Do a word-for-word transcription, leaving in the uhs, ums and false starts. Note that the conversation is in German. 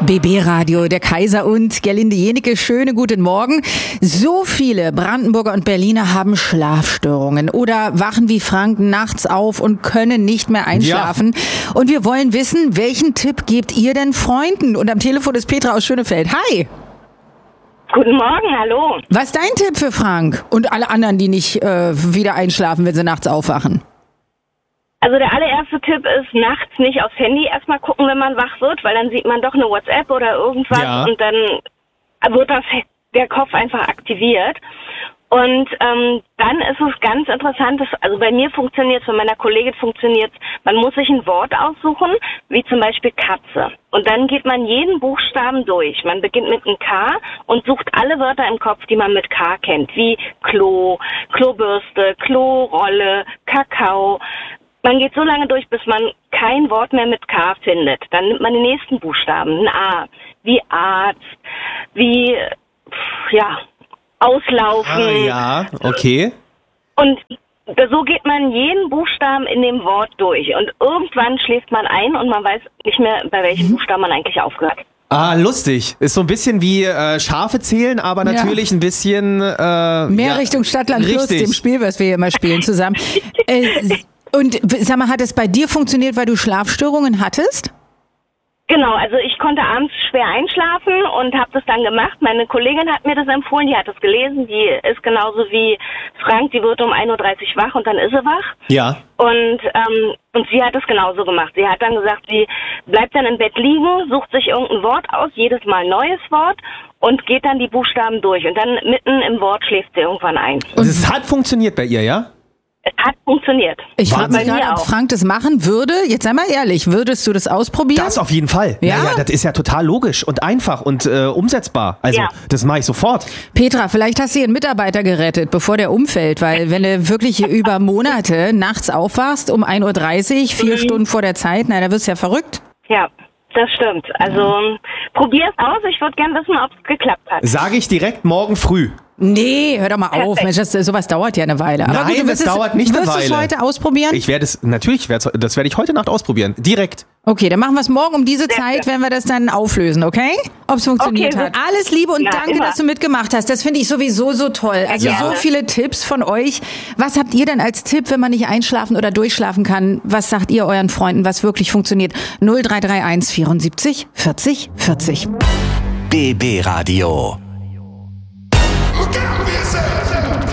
B B-Radio, der Kaiser und Gerlinde Jenecke. Schöne guten Morgen. So viele Brandenburger und Berliner haben Schlafstörungen oder wachen wie Frank nachts auf und können nicht mehr einschlafen. Ja. Und wir wollen wissen, welchen Tipp gebt ihr denn Freunden? Und am Telefon ist Petra aus Schönefeld. Hi! Guten Morgen, hallo. Was ist dein Tipp für Frank und alle anderen, die nicht äh, wieder einschlafen, wenn sie nachts aufwachen? Also der allererste Tipp ist, nachts nicht aufs Handy erstmal gucken, wenn man wach wird, weil dann sieht man doch eine WhatsApp oder irgendwas ja. und dann wird das, der Kopf einfach aktiviert. Und ähm, dann ist es ganz interessant, dass, also bei mir funktioniert es, bei meiner Kollegin funktioniert es, man muss sich ein Wort aussuchen, wie zum Beispiel Katze. Und dann geht man jeden Buchstaben durch. Man beginnt mit einem K und sucht alle Wörter im Kopf, die man mit K kennt, wie Klo, Klobürste, Klorolle, Kakao. Man geht so lange durch, bis man kein Wort mehr mit K findet. Dann nimmt man den nächsten Buchstaben, ein A, wie Arzt, wie, ja, Auslaufen. Ah, ja, okay. Und so geht man jeden Buchstaben in dem Wort durch. Und irgendwann schläft man ein und man weiß nicht mehr, bei welchem Buchstaben man eigentlich aufgehört. Ah, lustig. Ist so ein bisschen wie äh, Schafe zählen, aber natürlich ja. ein bisschen... Äh, Mehr ja, Richtung Stadtland Fluss, dem Spiel, was wir hier immer spielen zusammen. äh, Und sag mal, hat es bei dir funktioniert, weil du Schlafstörungen hattest? Genau, also ich konnte abends schwer einschlafen und habe das dann gemacht. Meine Kollegin hat mir das empfohlen, die hat das gelesen. Die ist genauso wie Frank, die wird um ein Uhr dreißig wach und dann ist sie wach. Ja. Und, ähm, und sie hat es genauso gemacht. Sie hat dann gesagt, sie bleibt dann im Bett liegen, sucht sich irgendein Wort aus, jedes Mal ein neues Wort und geht dann die Buchstaben durch. Und dann mitten im Wort schläft sie irgendwann ein. Und es hat funktioniert bei ihr, ja? Es hat funktioniert. Ich frage mich gerade, ob Frank das machen würde. Jetzt sei mal ehrlich, würdest du das ausprobieren? Das auf jeden Fall. Ja, ja, ja, das ist ja total logisch und einfach und äh, umsetzbar. Also ja. das mache ich sofort. Petra, vielleicht hast du hier einen Mitarbeiter gerettet, bevor der umfällt, weil wenn du wirklich über Monate nachts aufwachst um ein Uhr dreißig, vier mhm. Stunden vor der Zeit, na, da wirst du ja verrückt. Ja. Das stimmt. Also probier es aus. Ich würde gerne wissen, ob es geklappt hat. Sage ich direkt morgen früh. Nee, hör doch mal auf. Mensch, das, sowas dauert ja eine Weile. Aber Nein, gut, das dauert nicht eine Weile. Wirst du es heute ausprobieren? Ich werde es, natürlich, das werde ich heute Nacht ausprobieren. Direkt. Okay, dann machen wir es morgen um diese Zeit, wenn wir das dann auflösen, okay? Ob es funktioniert okay, hat. Alles Liebe und Na, danke, immer. dass du mitgemacht hast. Das finde ich sowieso so toll. Also ja. so viele Tipps von euch. Was habt ihr denn als Tipp, wenn man nicht einschlafen oder durchschlafen kann? Was sagt ihr euren Freunden, was wirklich funktioniert? null drei drei eins vierundsiebzig vierzig vierzig. B B-Radio.